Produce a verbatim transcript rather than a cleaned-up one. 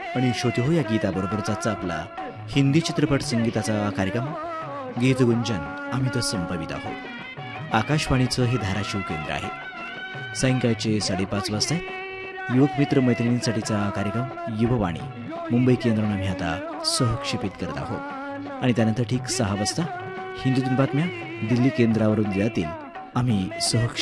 आणि श्रोते हो, या गीताबरोबरचाच आपला हिंदी चित्रपट संगीताचा कार्यक्रम गीतगुंजन आम्ही तर संपवित आहोत. आकाशवाणीचं हे धाराशिव केंद्र आहे. सायंकाळचे साडेपाच वाजता युवक मित्र मैत्रिणींसाठीचा कार्यक्रम युववाणी मुंबई केंद्रानं आम्ही आता सहक्षेपित करत आहोत. आणि त्यानंतर ठीक सहा वाजता हिंदीतून बातम्या दिल्ली केंद्रावरून दिल्या जातील. आम्ही सहक्ष